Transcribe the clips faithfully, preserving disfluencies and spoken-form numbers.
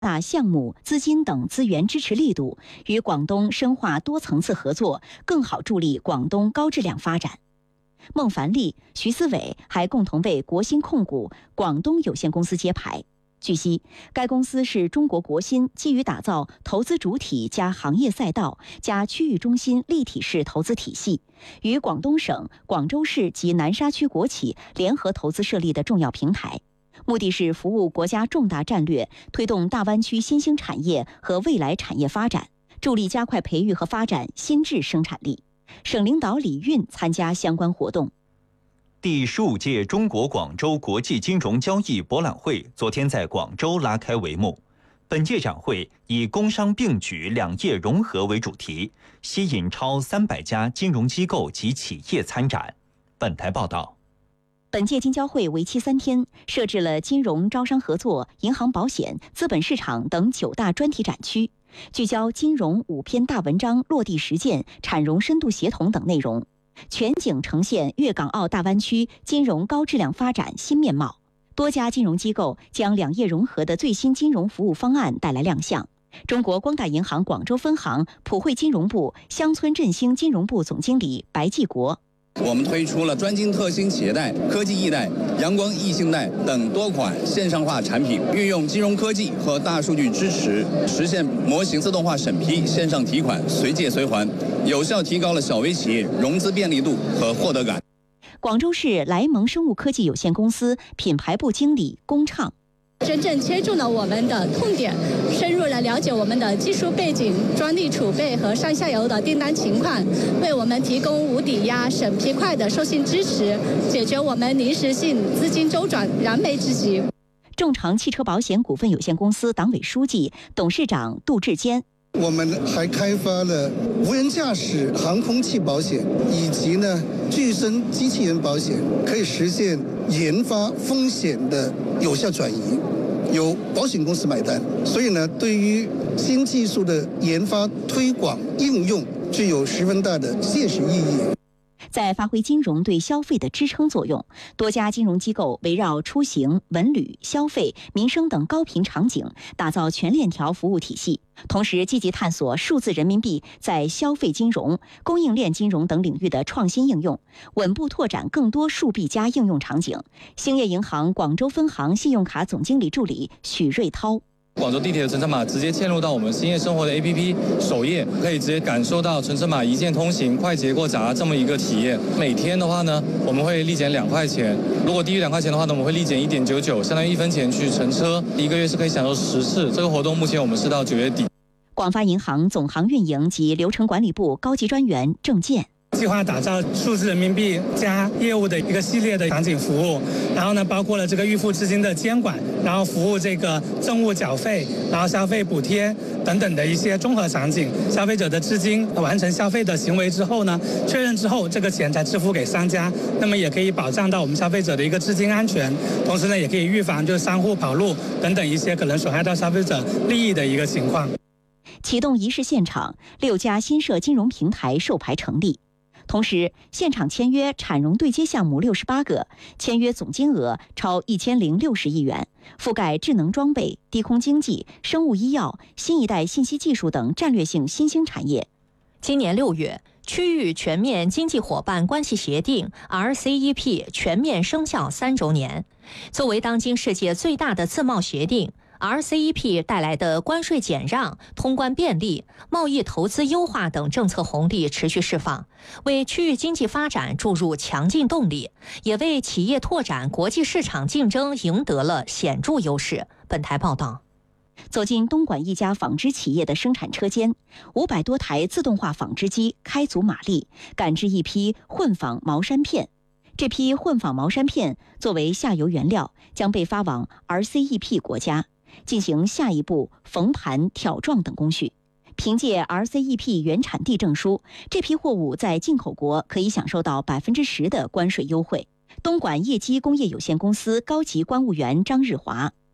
大项目、资金等资源支持力度，与广东深化多层次合作，更好助力广东高质量发展。孟凡利、徐思伟还共同为国新控股广东有限公司揭牌。据悉，该公司是中国国新基于打造投资主体加行业赛道加区域中心立体式投资体系，与广东省、广州市及南沙区国企联合投资设立的重要平台。目的是服务国家重大战略，推动大湾区新兴产业和未来产业发展，助力加快培育和发展新质生产力。省领导李运参加相关活动。 第十五届中国广州国际金融交易博览会昨天在广州拉开帷幕。本届展会以工商并举、两业融合为主题，吸引超三百家金融机构及企业参展。本台报道。 本届金交会为期三天，设置了金融招商合作、银行保险、资本市场等九大专题展区，聚焦金融五篇大文章落地实践、产融深度协同等内容，全景呈现粤港澳大湾区金融高质量发展新面貌。多家金融机构将两业融合的最新金融服务方案带来亮相。中国光大银行广州分行普惠金融部乡村振兴金融部总经理白继国。 我们推出了专精特新企业贷、科技易贷、阳光易信贷等多款线上化产品，运用金融科技和大数据支持，实现模型自动化审批、线上提款、随借随还，有效提高了小微企业融资便利度和获得感。 广州市莱蒙生物科技有限公司品牌部经理龚畅。 真正切中了我们的痛点，深入了了解我们的技术背景、专利储备和上下游的订单情况，为我们提供无抵押、审批快的授信支持，解决我们临时性资金周转燃眉之急。 众诚汽车保险股份有限公司党委书记、董事长杜志坚。 我们还开发了无人驾驶航空器保险，以及呢具身机器人保险，可以实现研发风险的有效转移，由保险公司买单。所以呢，对于新技术的研发、推广、应用，具有十分大的现实意义。 在发挥金融对消费的支撑作用，多家金融机构围绕出行、文旅、消费、民生等高频场景，打造全链条服务体系，同时积极探索数字人民币在消费金融、供应链金融等领域的创新应用，稳步拓展更多数币加应用场景。兴业银行广州分行信用卡总经理助理许瑞涛。 广州地铁的乘车码直接嵌入到我们兴业生活的 A P P 首页，可以直接感受到乘车码一键通行、快捷过闸这么一个体验。每天的话呢，我们会立减两块钱，如果低于两块钱的话呢，我们会立减一点九九，相当于一分钱去乘车，一个月是可以享受十次。这个活动目前我们是到九月底。 广发银行总行运营及流程管理部高级专员郑健。 计划打造数字人民币加业务的一个系列的场景服务，然后呢，包括了这个预付资金的监管，然后服务这个政务缴费，然后消费补贴等等的一些综合场景。消费者的资金完成消费的行为之后呢，确认之后，这个钱才支付给商家，那么也可以保障到我们消费者的一个资金安全，同时呢，也可以预防就是商户跑路等等一些可能损害到消费者利益的一个情况。 启动仪式现场，六家新设金融平台授牌成立。同时，现场签约产融对接项目六十八个，签约总金额超一千零六十亿元，覆盖智能装备、低空经济、生物医药、新一代信息技术等战略性新兴产业。 今年六月，区域全面经济伙伴关系协定 R C E P 全面生效三周年。作为当今世界最大的自贸协定，R C E P 带来的关税减让、通关便利、贸易投资优化等政策红利持续释放，为区域经济发展注入强劲动力，也为企业拓展国际市场竞争赢得了显著优势。本台报道。 走进东莞一家纺织企业的生产车间，五百多台自动化纺织机开足马力，赶制一批混纺毛衫片。这批混纺毛衫片作为下游原料，将被发往 R C E P 国家，进行下一步缝盘、挑撞等工序。凭借 R C E P 原产地证书，这批货物在进口国可以享受到百分之十的关税优惠。东莞业基工业有限公司高级关务员张日华。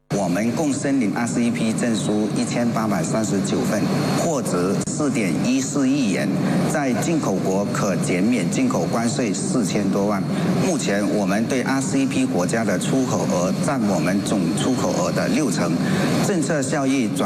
我们共申领 R C E P 证书一千八百三十九份，货值四点一四亿元，在进口国可减免进口关税四千多万。目前我们对 R C E P 国家的出口额占我们总出口额的六成，政策效益转